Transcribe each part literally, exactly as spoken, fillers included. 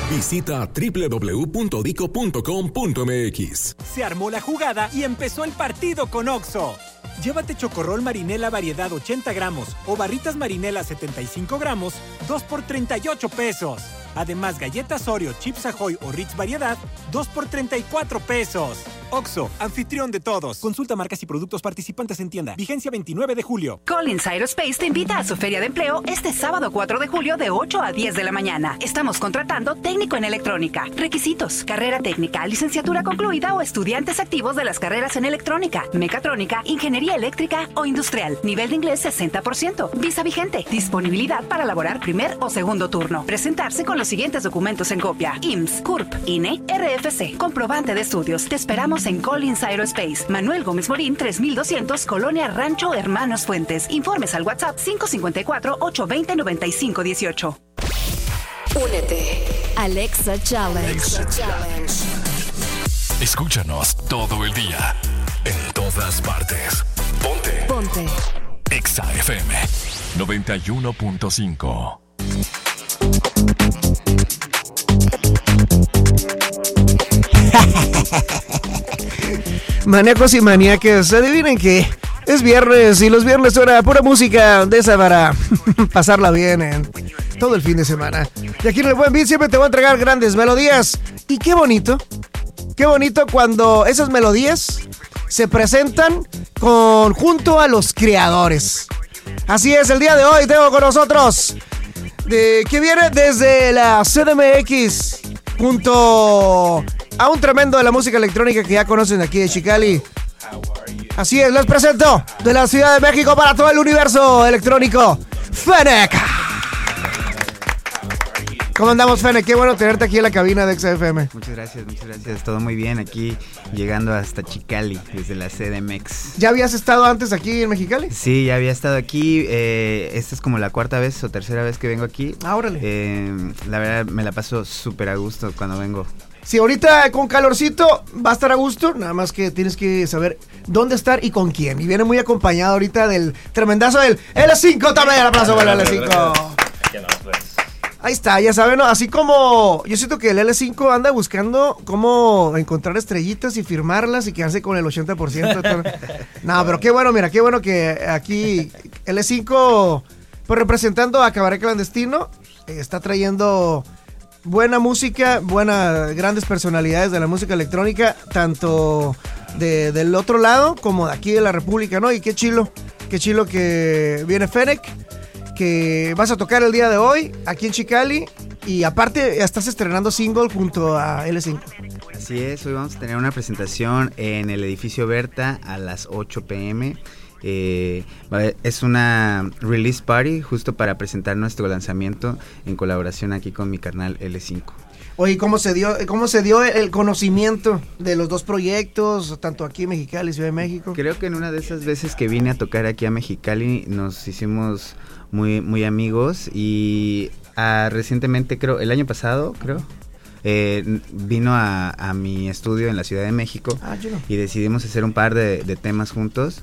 Visita doble u doble u doble u punto dico punto com punto eme equis. Se armó la jugada y empezó el partido con Oxxo. Llévate chocorrol marinela variedad ochenta gramos o barritas marinela setenta y cinco gramos, dos por treinta y ocho pesos. Además, galletas Oreo, Chips Ahoy o Ritz variedad, dos por treinta y cuatro pesos. Oxxo, anfitrión de todos. Consulta marcas y productos participantes en tienda. Vigencia veintinueve de julio. Collins Aerospace te invita a su feria de empleo este sábado cuatro de julio de ocho a diez de la mañana. Estamos contratando técnico en electrónica. Requisitos: carrera técnica, licenciatura concluida o estudiantes activos de las carreras en electrónica, mecatrónica, ingeniería eléctrica o industrial. Nivel de inglés sesenta por ciento. Visa vigente. Disponibilidad para laborar primer o segundo turno. Presentarse con los siguientes documentos en copia: I M S S, C U R P, I N E, R F C, comprobante de estudios. Te esperamos en Collins Aerospace, Manuel Gómez Morín, tres mil doscientos, Colonia Rancho Hermanos Fuentes. Informes al WhatsApp cinco cinco cuatro, ocho dos cero, nueve cinco uno ocho. Únete. Alexa Challenge. Alexa Challenge. Escúchanos todo el día, en todas partes. Ponte. Ponte. Exa F M noventa y uno punto cinco. Maníacos y maníacas, adivinen que es viernes y los viernes suena pura música de esa para pasarla bien en todo el fin de semana. Y aquí en el Buen Beat siempre te voy a entregar grandes melodías. Y qué bonito, qué bonito cuando esas melodías se presentan con, junto a los creadores. Así es, el día de hoy tengo con nosotros de, que viene desde la C D M X junto a un tremendo de la música electrónica que ya conocen aquí de Chicali. Así es, les presento de la Ciudad de México para todo el universo electrónico, Fennec. ¿Cómo andamos, Fennec? Qué bueno tenerte aquí en la cabina de Exa F M. Muchas gracias, muchas gracias. Todo muy bien aquí, llegando hasta Chicali, desde la C D M X. ¿Ya habías estado antes aquí en Mexicali? Sí, ya había estado aquí. Eh, esta es como la cuarta vez o tercera vez que vengo aquí. Ah, órale. Eh, la verdad, me la paso súper a gusto cuando vengo. Sí, ahorita con calorcito va a estar a gusto, nada más que tienes que saber dónde estar y con quién. Y viene muy acompañado ahorita del tremendazo del L cinco también. El aplauso para el L cinco. Ahí está, ya saben, ¿no? Así como yo siento que el L cinco anda buscando cómo encontrar estrellitas y firmarlas y quedarse con el ochenta por ciento. No, pero qué bueno, mira, qué bueno que aquí L cinco, pues representando a Cabaret Clandestino, eh, está trayendo buena música, buenas, grandes personalidades de la música electrónica, tanto de, del otro lado como de aquí de la República, ¿no? Y qué chilo, qué chilo que viene Fennec, que vas a tocar el día de hoy aquí en Chicali y aparte estás estrenando single junto a L cinco. Así es, hoy vamos a tener una presentación en el edificio Berta a las ocho pm. Eh, es una release party justo para presentar nuestro lanzamiento en colaboración aquí con mi carnal L cinco. Oye, ¿cómo se dio, cómo se dio el conocimiento de los dos proyectos, tanto aquí en Mexicali y Ciudad de México? Creo que en una de esas veces que vine a tocar aquí a Mexicali nos hicimos muy, muy amigos y uh, recientemente, creo, el año pasado, creo, eh, vino a, a mi estudio en la Ciudad de México. Ah, yo no. Y decidimos hacer un par de, de temas juntos.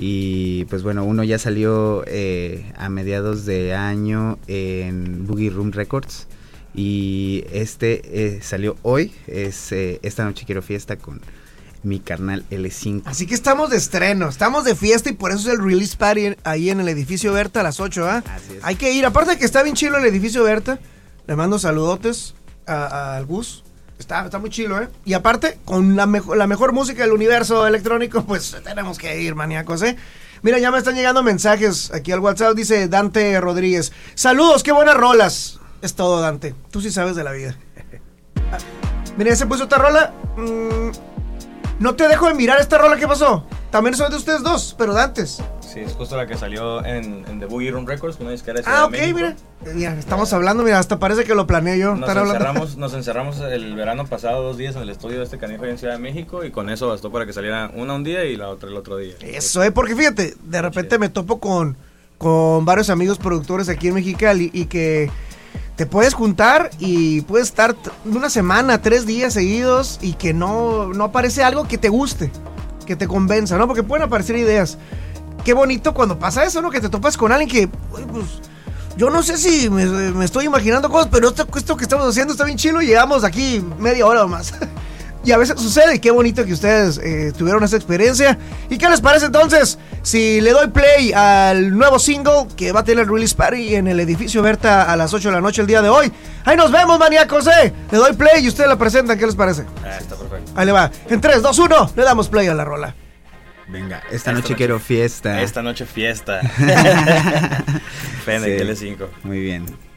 Y pues bueno, uno ya salió eh, a mediados de año en Boogie Room Records y este eh, salió hoy, es eh, Esta Noche Quiero Fiesta con mi carnal L cinco. Así que estamos de estreno, estamos de fiesta y por eso es el release party ahí en el edificio Berta a las ocho, ¿ah? ¿eh? Hay que ir, aparte de que está bien chilo el edificio Berta, le mando saludotes a, a, al Gus. Está, está muy chilo, ¿eh? Y aparte, con la, mejo- la mejor música del universo electrónico, pues tenemos que ir, maníacos, ¿eh? Mira, ya me están llegando mensajes aquí al WhatsApp, dice Dante Rodríguez. Saludos, qué buenas rolas. Es todo, Dante. Tú sí sabes de la vida. Ah, mira, ya se puso otra rola. Mm, no te dejo de mirar esta rola, ¿qué pasó? También son de ustedes dos, pero de antes. Sí, es justo la que salió en, en The Boogie Room Records, una disquera de Ah, ok, México. mira. Ya, estamos hablando, mira, hasta parece que lo planeé yo. Nos encerramos, nos encerramos el verano pasado dos días en el estudio de este canijo en Ciudad de México y con eso bastó para que saliera una un día y la otra el otro día. Eso, eh, porque fíjate, de repente me topo con, con varios amigos productores aquí en Mexicali y que te puedes juntar y puedes estar t- una semana, tres días seguidos y que no, no aparece algo que te guste, que te convenza, ¿no? Porque pueden aparecer ideas. Qué bonito cuando pasa eso, ¿no? Que te topas con alguien que, uy, pues, yo no sé si me, me estoy imaginando cosas, pero esto, esto que estamos haciendo está bien chilo y llegamos aquí media hora o más. Y a veces sucede, y qué bonito que ustedes eh, tuvieron esa experiencia. ¿Y qué les parece entonces si le doy play al nuevo single que va a tener el release party en el edificio Berta a las ocho de la noche el día de hoy? Ahí nos vemos, maníacos, eh. Le doy play y ustedes la presentan, ¿qué les parece? Ah, está perfecto. Ahí le va. En tres, dos, uno, le damos play a la rola. Venga, esta, esta noche, noche quiero fiesta. Esta noche fiesta. Fene, sí, L cinco. Muy bien.